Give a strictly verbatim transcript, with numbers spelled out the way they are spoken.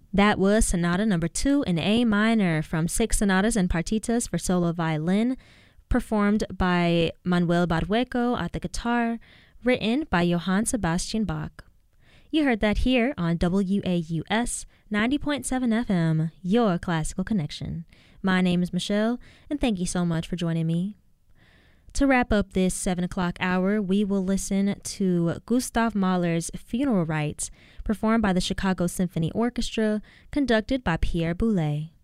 That was Sonata Number two in A minor from Six Sonatas and Partitas for Solo Violin, performed by Manuel Barrueco at the guitar, written by Johann Sebastian Bach. You heard that here on W A U S ninety point seven F M, your classical connection. My name is Michelle, and thank you so much for joining me. To wrap up this seven o'clock hour, we will listen to Gustav Mahler's Funeral Rites, performed by the Chicago Symphony Orchestra, conducted by Pierre Boulez.